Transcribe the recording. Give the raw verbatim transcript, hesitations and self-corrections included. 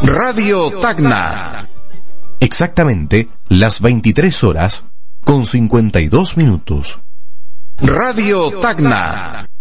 Radio Tacna. Exactamente las veintitrés horas con cincuenta y dos minutos. Radio Tacna.